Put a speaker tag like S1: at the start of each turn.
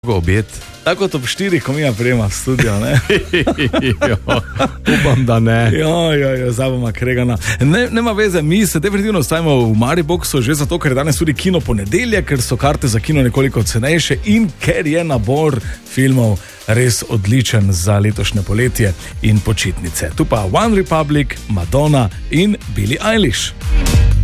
S1: Obed.
S2: Tako top 4, ko mi prijema v studio, ne?
S1: Upam, da ne.
S2: Zdaj bomo kregana. Nema veze, mi se definitivno ostajamo v Mariboku, že zato, ker je danes tudi kino ponedeljek, ker so karte za kino nekoliko cenejše in ker je nabor filmov res odličen za letošnje poletje in počitnice. Tu pa One Republic, Madonna in Billie Eilish.